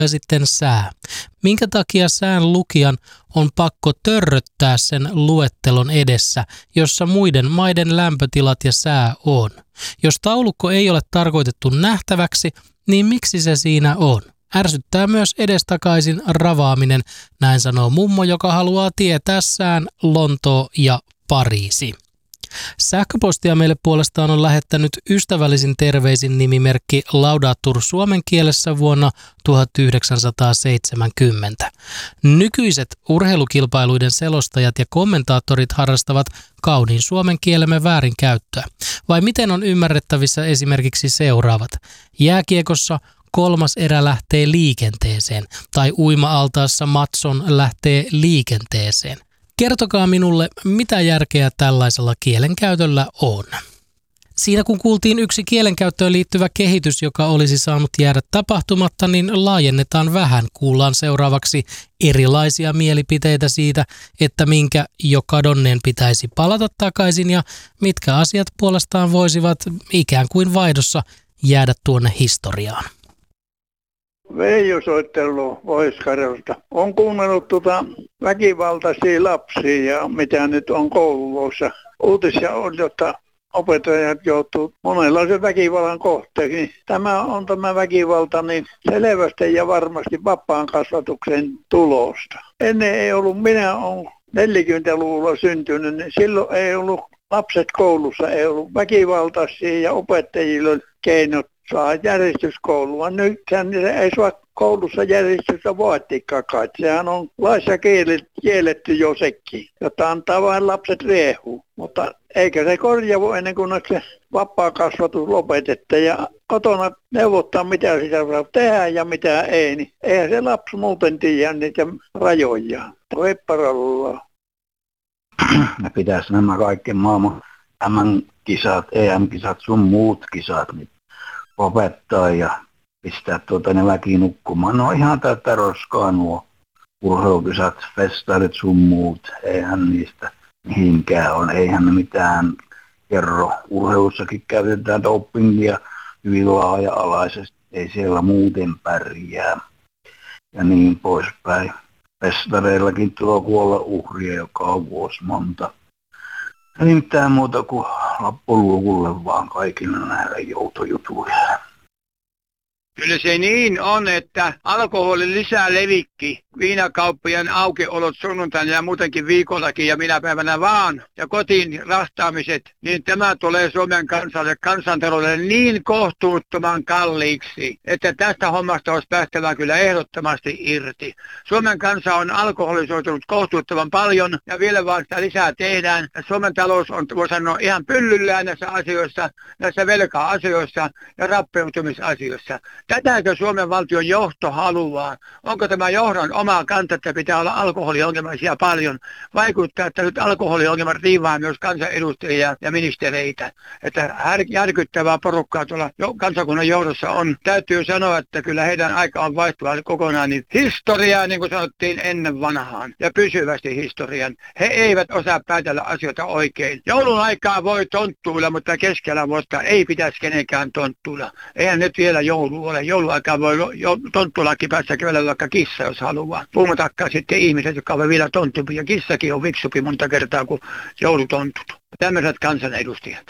ja sitten sää. Minkä takia sään lukijan on pakko törröttää sen luettelon edessä, jossa muiden maiden lämpötilat ja sää on? Jos taulukko ei ole tarkoitettu nähtäväksi, niin miksi se siinä on? Ärsyttää myös edestakaisin ravaaminen, näin sanoo mummo, joka haluaa tietää sään Lontoo ja Pariisi. Sähköpostia meille puolestaan on lähettänyt ystävällisin terveisin nimimerkki Laudatur suomen kielessä vuonna 1970. Nykyiset urheilukilpailuiden selostajat ja kommentaattorit harrastavat kauniin suomen kielemme väärinkäyttöä. Vai miten on ymmärrettävissä esimerkiksi seuraavat? Jääkiekossa 3. erä lähtee liikenteeseen tai uima-altaassa Matson lähtee liikenteeseen. Kertokaa minulle, mitä järkeä tällaisella kielenkäytöllä on. Siinä kun kuultiin yksi kielenkäyttöön liittyvä kehitys, joka olisi saanut jäädä tapahtumatta, niin laajennetaan vähän. Kuullaan seuraavaksi erilaisia mielipiteitä siitä, että minkä jo kadonneen pitäisi palata takaisin ja mitkä asiat puolestaan voisivat ikään kuin vaihdossa jäädä tuonne historiaan. Veijo soittelu Pohjois-Karjalasta. Olen kuunnellut väkivaltaisia lapsia ja mitä nyt on kouluissa. Uutisia on, että opettajat joutuu monenlaisen väkivallan kohteeksi. Tämä väkivalta niin selvästi ja varmasti vapaan kasvatuksen tulosta. Ennen ei ollut, minä olen 40-luvulla syntynyt, niin silloin ei ollut lapset koulussa, ei ollut väkivaltaisia ja opettajilla oli keinot saa järjestyskoulua. Nyt ei saa koulussa järjestystä vaatikaan. Sehän on laissa kielletty jo sekin, jota antaa vain lapset riehuu. Mutta eikä se korjaa ennen kuin se vapaa kasvatus lopetetaan ja kotona neuvottaa mitä sitä saa tehdä ja mitä ei. Niin eihän se lapsi muuten tiedä niitä rajoja. Hepparalla. Ne pitäisi nämä kaikki maailman MM-kisat, EM-kisat, sun muut kisat niin opettaa ja pistää ne väki nukkumaan. No ihan täyttä roskaa nuo urheilukisat, festarit sun muut. Eihän niistä mihinkään on. Eihän ne mitään kerro. Urheilussakin käytetään dopingia hyvin laaja-alaisesti. Ei siellä muuten pärjää. Ja niin poispäin. Festareillakin tulee kuolla uhria joka on vuosi monta. Ei mitään muuta kuin lappuluukulle vaan kaikille näillä joutojutuille. Kyllä se niin on, että alkoholi lisää levikki. Viinakauppojen aukiolot sunnuntaina ja muutenkin viikollakin ja minä päivänä vaan. Ja kotiin rahtaamiset, niin tämä tulee Suomen kansantaloudelle niin kohtuuttoman kalliiksi, että tästä hommasta olisi päästävä kyllä ehdottomasti irti. Suomen kansa on alkoholisoitunut kohtuuttoman paljon ja vielä vaan sitä lisää tehdään. Ja Suomen talous on, voi sanoa, ihan pyllyllään näissä asioissa, näissä velka-asioissa ja rappeutumisasioissa. Tätäkö Suomen valtion johto haluaa? Onko tämä johdon oma kanta, että pitää olla alkoholiongelmaisia paljon? Vaikuttaa, että nyt alkoholiongelmat riivaa myös kansanedustajia ja ministereitä. Että järkyttävää porukkaa tuolla kansakunnan johdossa on. Täytyy sanoa, että kyllä heidän aika on vaihtuva kokonaan niin historiaa, niin kuin sanottiin ennen vanhaan. Ja pysyvästi historian. He eivät osaa päätellä asioita oikein. Joulun aikaa voi tonttuilla, mutta keskellä vuotta ei pitäisi kenenkään tonttuilla. Eihän nyt vielä joulu ole. Jouluaikaan voi tonttuillakin päässä kävellä vaikka kissa, jos haluaa. Puhumattakaan sitten ihmiset, jotka ovat vielä tonttupi. Ja kissakin on viksupi monta kertaa kuin joulutontut. Tämmöiset kansanedustajat.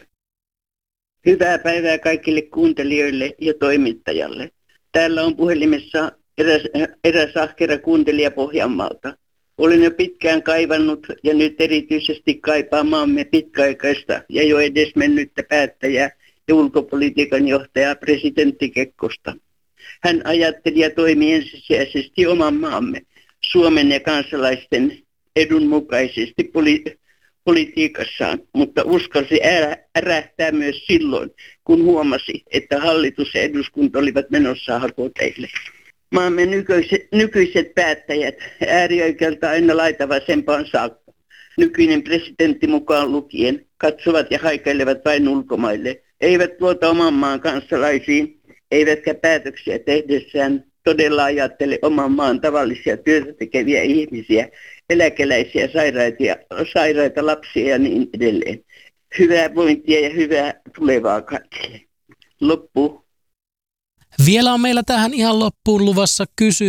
Hyvää päivää kaikille kuuntelijoille ja toimittajalle. Täällä on puhelimessa eräs ahkera kuuntelija Pohjanmaalta. Olen jo pitkään kaivannut ja nyt erityisesti kaipaa maamme pitkäaikaista ja jo edesmennyttä päättäjää ja ulkopolitiikan johtajaa presidentti Kekkosta. Hän ajatteli ja toimi ensisijaisesti oman maamme, Suomen ja kansalaisten edun mukaisesti politiikassaan, mutta uskalsi ärähtää myös silloin, kun huomasi, että hallitus ja eduskunta olivat menossa hakoteille. Maamme nykyiset päättäjät, äärioikealta aina laitavasempaan saakka, nykyinen presidentti mukaan lukien, katsovat ja haikailevat vain ulkomaille, eivät luota oman maan kansalaisiin, eivätkä päätöksiä tehdessään todella ajattele oman maan tavallisia työtä tekeviä ihmisiä, eläkeläisiä, sairaita lapsia ja niin edelleen. Hyvää vointia ja hyvää tulevaa kaikille. Loppu. Vielä on meillä tähän ihan loppuun luvassa kysymys.